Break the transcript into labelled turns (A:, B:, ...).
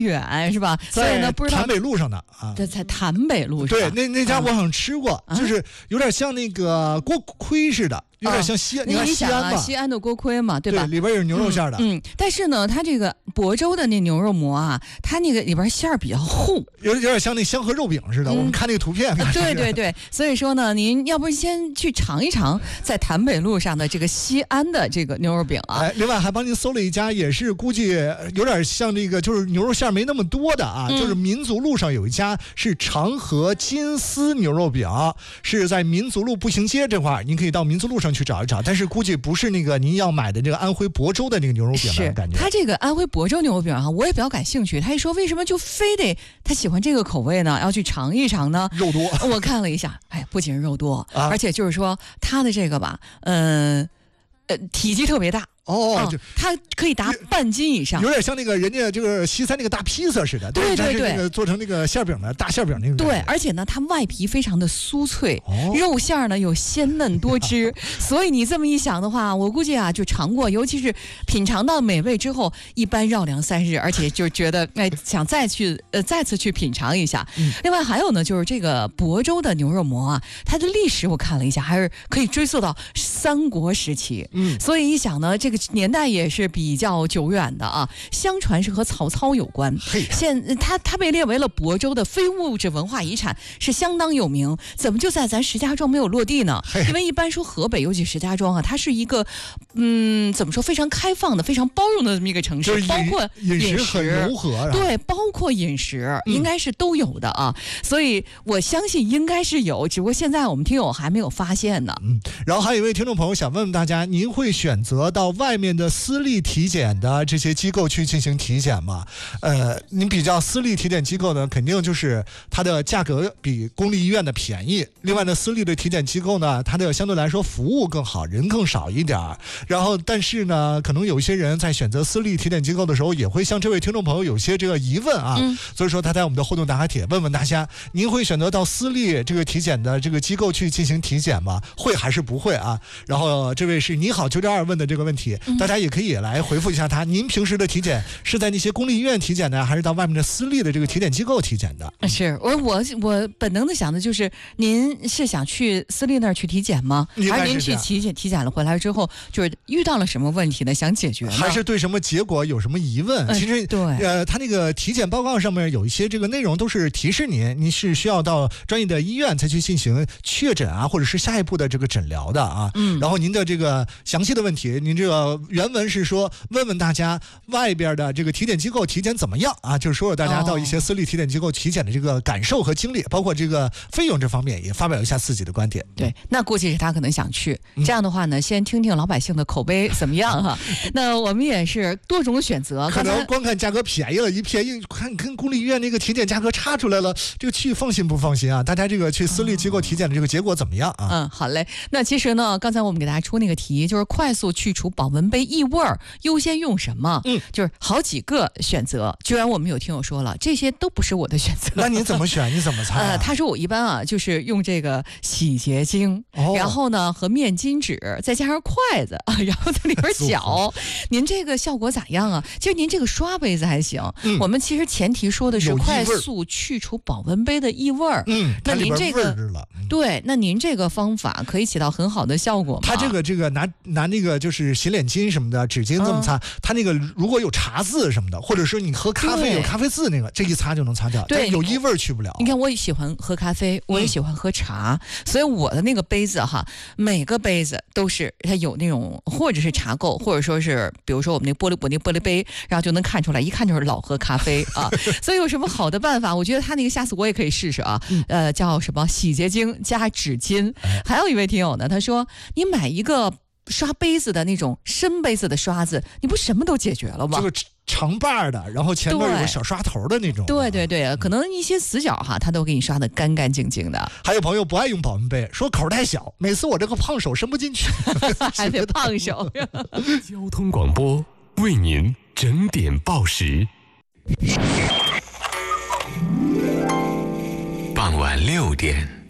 A: 远是吧？所以呢，不知道
B: 潭北路上的啊，
A: 这在潭北路上。
B: 对，那家我好像吃过，就是有点像那个锅盔似的。有点像西安，你看西安吧，
A: 西安的锅盔嘛，对吧？
B: 对，里边有牛肉馅的。
A: 但是呢，它这个亳州的那牛肉馍啊，它那个里边馅儿比较厚，
B: 有点像那香河肉饼似的。我们看那个图片，
A: 对，所以说呢，您要不先去尝一尝在潭北路上的这个西安的这个牛肉饼啊。
B: 另外还帮您搜了一家，也是估计有点像这个，就是牛肉馅没那么多的啊，就是民族路上有一家是长河金丝牛肉饼，是在民族路步行街这块，您可以到民族路上去找一找，但是估计不是那个您要买的这个安徽亳州的那个牛肉饼的感觉。
A: 他这个安徽亳州牛肉饼啊，我也比较感兴趣。他一说为什么就非得他喜欢这个口味呢？要去尝一尝呢？
B: 肉多，
A: 我看了一下，不仅是肉多，而且就是说他的这个吧，体积特别大。它可以达半斤以上，
B: 有点像那个人家这个西餐那个大披萨似的，
A: 对，
B: 那个做成那个馅饼的大馅饼那种。
A: 对，而且呢，它外皮非常的酥脆，肉馅呢有鲜嫩多汁，所以你这么一想的话，我估计啊，就尝过，尤其是品尝到美味之后，一般绕梁3日，而且就觉得想再次去品尝一下。另外还有呢，就是这个亳州的牛肉馍啊，它的历史我看了一下，还是可以追溯到三国时期。所以一想呢，这个年代也是比较久远的啊，相传是和曹操有关。它被列为了亳州的非物质文化遗产，是相当有名。怎么就在咱石家庄没有落地呢？因为一般说河北，尤其石家庄啊，它是一个怎么说非常开放的、非常包容的这么一个城市，包括
B: 饮食很柔和，
A: 对，包括饮食应该是都有的啊。所以我相信应该是有，只不过现在我们听友还没有发现呢。
B: 然后还有一位听众朋友想问问大家，您会选择到外面的私立体检的这些机构去进行体检吗？您比较私立体检机构呢，肯定就是它的价格比公立医院的便宜。另外呢，私立的体检机构呢，它的相对来说服务更好，人更少一点。然后，但是呢，可能有一些人在选择私立体检机构的时候，也会像这位听众朋友有些这个疑问啊。所以说他在我们的互动答帖问问大家，您会选择到私立这个体检的这个机构去进行体检吗？会还是不会啊？然后这位是你好962问的这个问题，大家也可以来回复一下他。您平时的体检是在那些公立医院体检的，还是到外面的私立的这个体检机构体检的？
A: 是我本能的想的就是，您是想去私立那儿去体检吗？还是您去体检了回来之后，就是遇到了什么问题呢？想解决呢？
B: 还是对什么结果有什么疑问？其实
A: 对，
B: 他那个体检报告上面有一些这个内容都是提示您是需要到专业的医院才去进行确诊啊，或者是下一步的这个诊疗的啊。然后您的这个详细的问题，您这个原文是说问问大家外边的这个体检机构体检怎么样啊？就是说大家到一些私立体检机构体检的这个感受和经历，包括这个费用这方面也发表一下自己的观点。
A: 对，那估计是他可能想去。这样的话呢，先听听老百姓的口碑怎么样哈。那我们也是多种选择，
B: 可能光看价格便宜了，一便宜看跟公立医院那个体检价格差出来了，这个去放心不放心啊？大家这个去私立机构体检的这个结果怎么样啊？
A: 好嘞。那其实呢，刚才我们给大家出那个题，就是快速去除保温杯异味，优先用什么？就是好几个选择，居然我们有听友说了，这些都不是我的选择。
B: 那你怎么选？你怎么猜？
A: 他说我一般啊，就是用这个洗洁精，然后呢和面巾纸，再加上筷子啊，然后在里边搅。您这个效果咋样啊？其实您这个刷杯子还行。我们其实前提说的是快速去除保温杯的异味。那您这个对，那您这个方法可以起到很好的效果吗？
B: 他这个拿那个就是洗脸巾什么的纸巾这么擦，他那个如果有茶渍什么的，或者说你喝咖啡有咖啡渍，那个这一擦就能擦掉。对，有异味去不了。
A: 你看我也喜欢喝咖啡，我也喜欢喝茶，所以我的那个杯子哈，每个杯子都是它有那种或者是茶垢，或者说是比如说我们那玻璃杯，然后就能看出来，一看就是老喝咖啡啊。所以有什么好的办法？我觉得他那个下次我也可以试试啊。叫什么洗洁精加纸巾。还有一位听友呢，他说你买一个刷杯子的那种深杯子的刷子，你不什么都解决了吗？
B: 这个长把的，然后前面有个小刷头的那种。
A: 对，可能一些死角哈，他都给你刷得干干净净的。
B: 还有朋友不爱用保温杯，说口太小，每次我这个胖手伸不进去，
A: 还得胖手。
C: 交通广播为您整点报时。傍晚6点。